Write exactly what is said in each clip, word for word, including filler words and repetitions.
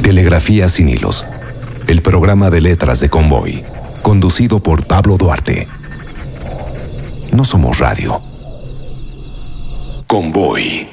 Telegrafía sin hilos, el programa de letras de Convoy, conducido por Pablo Duarte. No somos radio. Convoy.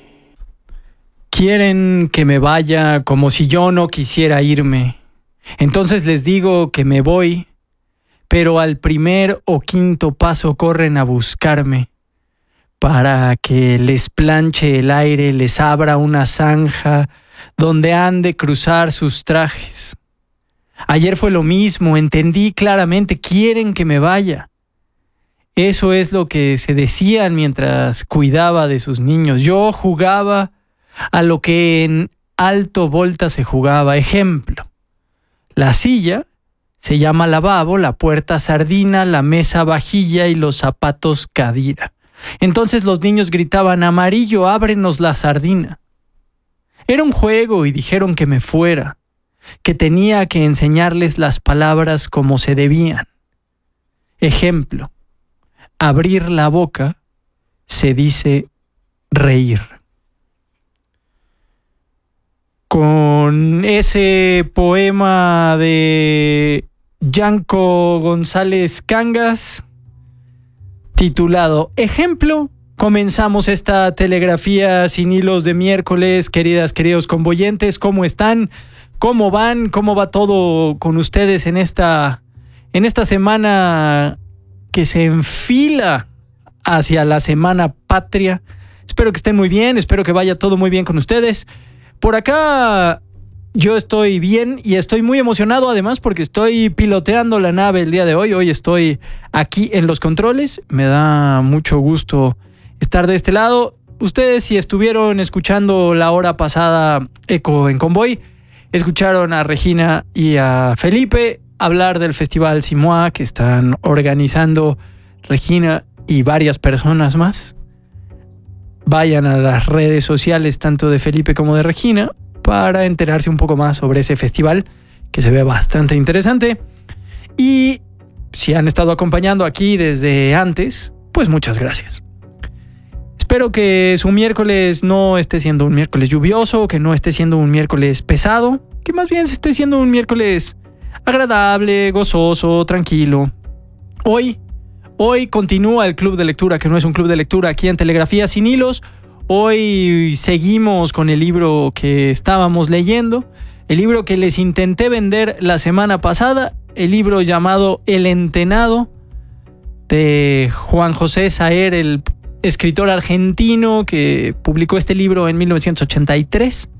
Quieren que me vaya como si yo no quisiera irme. Entonces les digo que me voy, pero al primer o quinto paso corren a buscarme para que les planche el aire, les abra una zanja donde han de cruzar sus trajes. Ayer fue lo mismo, entendí claramente, quieren que me vaya. Eso es lo que se decían mientras cuidaba de sus niños. Yo jugaba a lo que en Alto Volta se jugaba. Ejemplo, la silla se llama lavabo, la puerta sardina, la mesa vajilla y los zapatos cadira. Entonces los niños gritaban: amarillo, ábrenos la sardina. Era un juego y dijeron que me fuera, que tenía que enseñarles las palabras como se debían. Ejemplo, abrir la boca se dice reír. Con ese poema de Yanko González Cangas, titulado Ejemplo, comenzamos esta telegrafía sin hilos de miércoles. Queridas, queridos convoyentes, ¿cómo están? ¿Cómo van? ¿Cómo va todo con ustedes en esta, en esta semana que se enfila hacia la Semana Patria? Espero que estén muy bien, espero que vaya todo muy bien con ustedes. Por acá yo estoy bien y estoy muy emocionado además porque estoy piloteando la nave el día de hoy. Hoy estoy aquí en los controles. Me da mucho gusto estar de este lado. Ustedes, si estuvieron escuchando la hora pasada Eco en Convoy, escucharon a Regina y a Felipe hablar del Festival Simoa que están organizando Regina y varias personas más. Vayan a las redes sociales tanto de Felipe como de Regina para enterarse un poco más sobre ese festival que se ve bastante interesante. Y si han estado acompañando aquí desde antes, pues muchas gracias. Espero que su miércoles no esté siendo un miércoles lluvioso, que no esté siendo un miércoles pesado, que más bien esté siendo un miércoles agradable, gozoso, tranquilo. Hoy, hoy continúa el club de lectura, que no es un club de lectura aquí en Telegrafía sin hilos. Hoy seguimos con el libro que estábamos leyendo, el libro que les intenté vender la semana pasada, el libro llamado El Entenado, de Juan José Saer, el escritor argentino que publicó este libro en mil novecientos ochenta y tres.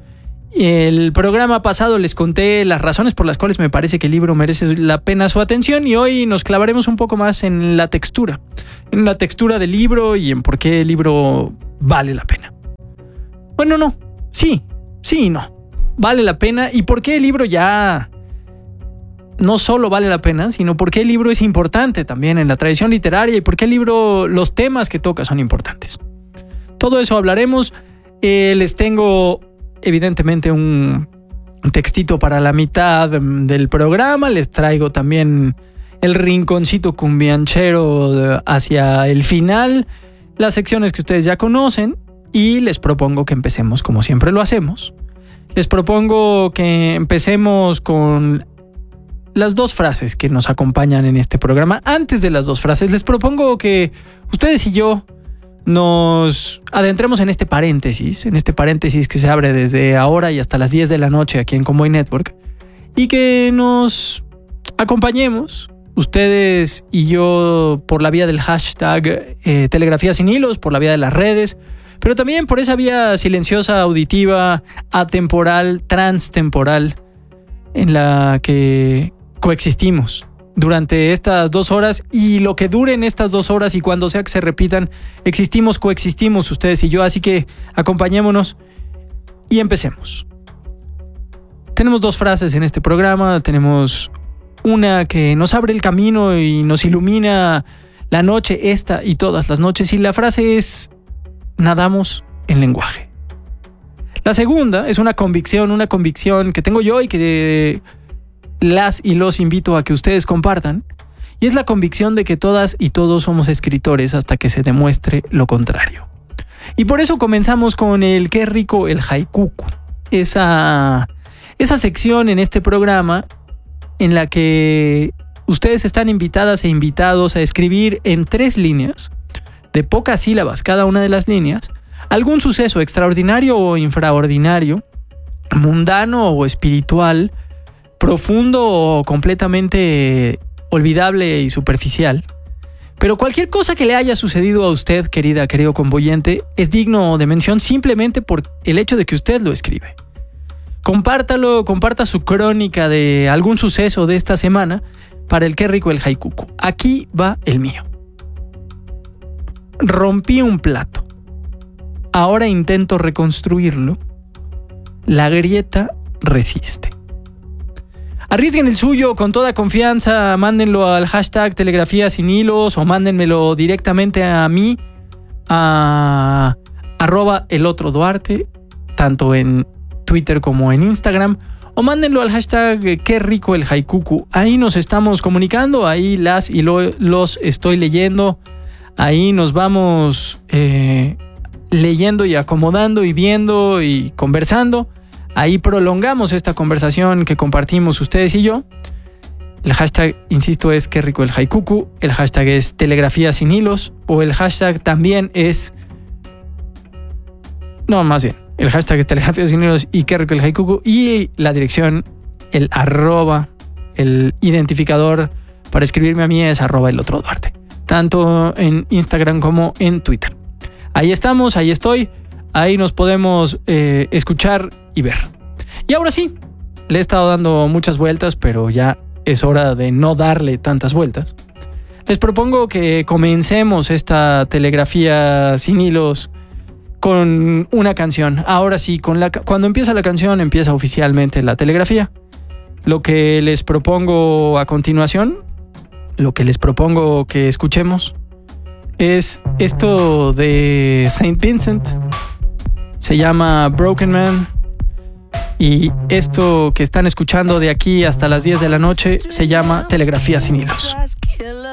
El programa pasado les conté las razones por las cuales me parece que el libro merece la pena su atención y hoy nos clavaremos un poco más en la textura, en la textura del libro y en por qué el libro vale la pena. Bueno, no, sí, sí y no. Vale la pena y por qué el libro ya no solo vale la pena, sino por qué el libro es importante también en la tradición literaria y por qué el libro, los temas que toca son importantes. Todo eso hablaremos. Eh, les tengo evidentemente un textito para la mitad del programa. Les traigo también el rinconcito cumbianchero hacia el final, las secciones que ustedes ya conocen y les propongo que empecemos como siempre lo hacemos. Les propongo que empecemos con las dos frases que nos acompañan en este programa. Antes de las dos frases, les propongo que ustedes y yo nos adentremos en este paréntesis, en este paréntesis que se abre desde ahora y hasta las diez de la noche aquí en Convoy Network, y que nos acompañemos, ustedes y yo, por la vía del hashtag eh, Telegrafía sin hilos, por la vía de las redes, pero también por esa vía silenciosa, auditiva, atemporal, transtemporal, en la que coexistimos durante estas dos horas y lo que duren estas dos horas y cuando sea que se repitan, existimos, coexistimos ustedes y yo, así que acompañémonos y empecemos. Tenemos dos frases en este programa, tenemos una que nos abre el camino y nos ilumina la noche, esta y todas las noches, y la frase es: nadamos en lenguaje. La segunda es una convicción, una convicción que tengo yo y que las y los invito a que ustedes compartan, y es la convicción de que todas y todos somos escritores hasta que se demuestre lo contrario. Y por eso comenzamos con el qué rico el haikuku, esa, Esa sección en este programa en la que ustedes están invitadas e invitados a escribir en tres líneas, de pocas sílabas cada una de las líneas, algún suceso extraordinario o infraordinario, mundano o espiritual, profundo o completamente olvidable y superficial. Pero cualquier cosa que le haya sucedido a usted, querida, querido convoyente, es digno de mención simplemente por el hecho de que usted lo escribe. Compártalo, comparta su crónica de algún suceso de esta semana para el Qué Rico el Haikuku. Aquí va el mío. Rompí un plato. Ahora intento reconstruirlo. La grieta resiste. Arriesguen el suyo con toda confianza, mándenlo al hashtag Telegrafía Sin Hilos o mándenmelo directamente a mí, a arroba el otro Duarte, tanto en Twitter como en Instagram, o mándenlo al hashtag Qué Rico el Haikuku. Ahí nos estamos comunicando, ahí las y lo, los estoy leyendo, ahí nos vamos eh, leyendo y acomodando y viendo y conversando. Ahí prolongamos esta conversación que compartimos ustedes y yo. El hashtag, insisto, es Qué Rico el Haikuku. El hashtag es Telegrafía Sin Hilos. O el hashtag también es... No, más bien. El hashtag es Telegrafía Sin Hilos y Qué Rico el Haikuku. Y la dirección, el arroba, el identificador para escribirme a mí es arroba el otro Duarte. Tanto en Instagram como en Twitter. Ahí estamos, ahí estoy. Ahí nos podemos eh, escuchar y ver. Y ahora sí, le he estado dando muchas vueltas, pero ya es hora de no darle tantas vueltas. Les propongo que comencemos esta telegrafía sin hilos con una canción. Ahora sí, con la, cuando empieza la canción, empieza oficialmente la telegrafía. Lo que les propongo a continuación, lo que les propongo que escuchemos, es esto de Saint Vincent. Se llama Broken Man. Y esto que están escuchando de aquí hasta las diez de la noche se llama Telegrafía Sin Hilos.